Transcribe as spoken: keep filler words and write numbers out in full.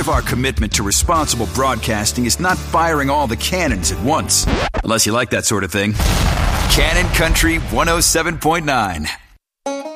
of our commitment to responsible broadcasting is not firing all the cannons at once. Unless you like that sort of thing. Cannon Country one oh seven point nine.